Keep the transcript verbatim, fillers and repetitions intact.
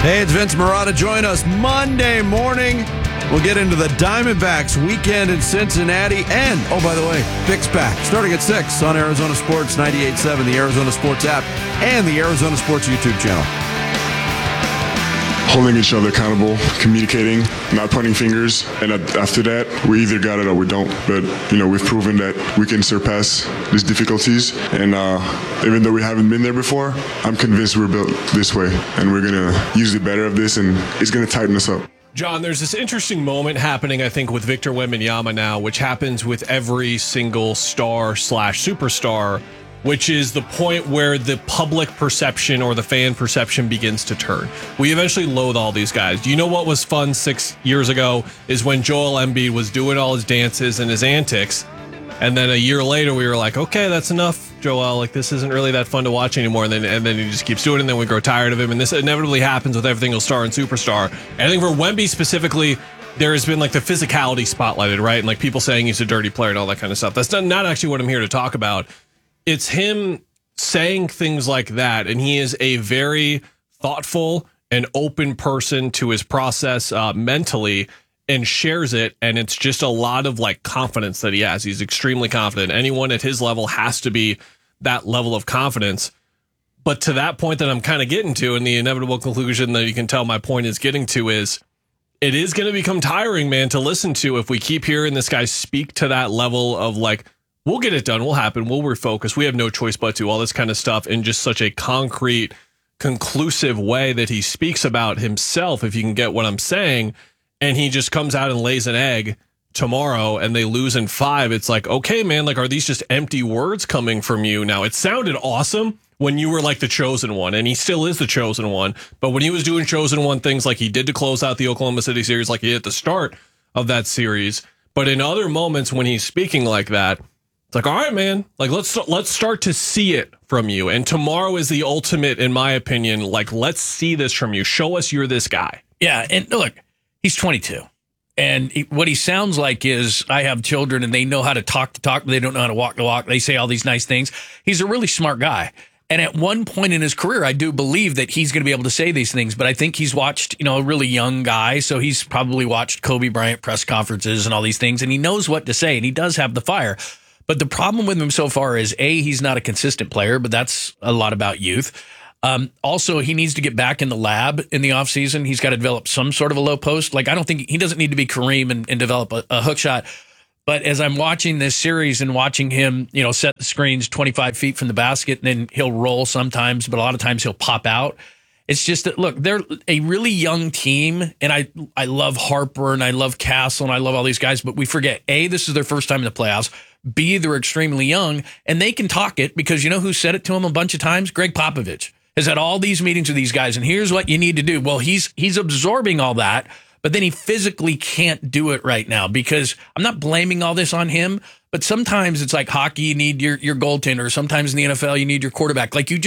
Hey, it's Vince Marotta. Join us Monday morning. We'll get into the Diamondbacks weekend in Cincinnati. And, oh, by the way, Fix Pack starting at six on Arizona Sports ninety-eight point seven, the Arizona Sports app, and the Arizona Sports YouTube channel. Holding each other accountable, communicating, not pointing fingers, and after that, we either got it or we don't. But, you know, we've proven that we can surpass these difficulties, and uh, even though we haven't been there before, I'm convinced we're built this way, and we're going to use the better of this, and it's going to tighten us up. John, there's this interesting moment happening, I think, with Victor Wembanyama now, which happens with every single star slash superstar, which is the point where the public perception or the fan perception begins to turn. We eventually loathe all these guys. Do you know what was fun six years ago is when Joel Embiid was doing all his dances and his antics, and then a year later we were like, okay, that's enough, Joel. Like, this isn't really that fun to watch anymore. And then and then he just keeps doing it, and then we grow tired of him. And this inevitably happens with every single star and superstar. And I think for Wemby specifically, there has been like the physicality spotlighted, right? And like people saying he's a dirty player and all that kind of stuff. That's not, not actually what I'm here to talk about. It's him saying things like that, and he is a very thoughtful and open person to his process uh, mentally and shares it, and it's just a lot of like confidence that he has. He's extremely confident. Anyone at his level has to be that level of confidence. But to that point that I'm kind of getting to, and the inevitable conclusion that you can tell my point is getting to is, it is going to become tiring, man, to listen to if we keep hearing this guy speak to that level of like, we'll get it done. We'll happen. We'll refocus. We have no choice but to, all this kind of stuff in just such a concrete, conclusive way that he speaks about himself, if you can get what I'm saying. And he just comes out and lays an egg tomorrow and they lose in five. It's like, okay, man, like, are these just empty words coming from you? Now, it sounded awesome when you were like the chosen one, and he still is the chosen one. But when he was doing chosen one things like he did to close out the Oklahoma City series, like he did at the start of that series. But in other moments when he's speaking like that, it's like, all right, man, like, let's let's start to see it from you. And tomorrow is the ultimate, in my opinion. Like, let's see this from you. Show us you're this guy. Yeah. And look, he's twenty-two. And he, what he sounds like is, I have children and they know how to talk to talk, but they don't know how to walk the walk. They say all these nice things. He's a really smart guy. And at one point in his career, I do believe that he's going to be able to say these things. But I think he's watched, you know, a really young guy. So he's probably watched Kobe Bryant press conferences and all these things. And he knows what to say. And he does have the fire. But the problem with him so far is, A, he's not a consistent player, but that's a lot about youth. Um, also, he needs to get back in the lab in the offseason. He's got to develop some sort of a low post. Like, I don't think he doesn't need to be Kareem and, and develop a, a hook shot. But as I'm watching this series and watching him, you know, set the screens twenty-five feet from the basket, and then he'll roll sometimes, but a lot of times he'll pop out. It's just that, look, they're a really young team, and I I love Harper, and I love Castle, and I love all these guys, but we forget, A, this is their first time in the playoffs. B, they're extremely young, and they can talk it because you know who said it to him a bunch of times? Greg Popovich has had all these meetings with these guys, and here's what you need to do. Well, he's he's absorbing all that, but then he physically can't do it right now because I'm not blaming all this on him, but sometimes it's like hockey, you need your, your goaltender. Sometimes in the N F L, you need your quarterback. Like you